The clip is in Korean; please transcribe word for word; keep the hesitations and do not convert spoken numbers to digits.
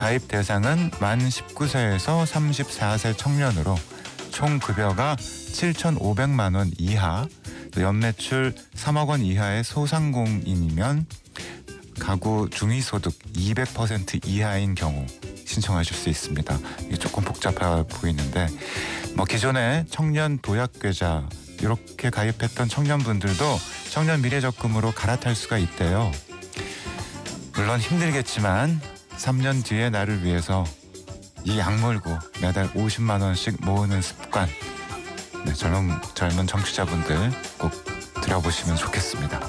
가입 대상은 만 십구 세에서 서른네 세 청년으로 총 급여가 칠천오백만 원 이하, 연매출 삼억 원 이하의 소상공인이면 가구 중위소득 이백 퍼센트 이하인 경우 신청하실 수 있습니다. 이게 조금 복잡해 보이는데 뭐 기존에 청년 도약계좌 이렇게 가입했던 청년분들도 청년 미래적금으로 갈아탈 수가 있대요. 물론 힘들겠지만 삼 년 뒤에 나를 위해서 이 약물고 매달 오십만 원씩 모으는 습관, 네, 젊은, 젊은 청취자분들 꼭 들여보시면 좋겠습니다.